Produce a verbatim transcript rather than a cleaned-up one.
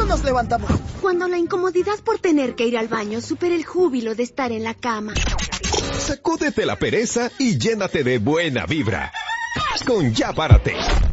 nos levantamos? Cuando la incomodidad por tener que ir al baño supera el júbilo de estar en la cama. Sacúdete la pereza y llénate de buena vibra. Con Ya Párate.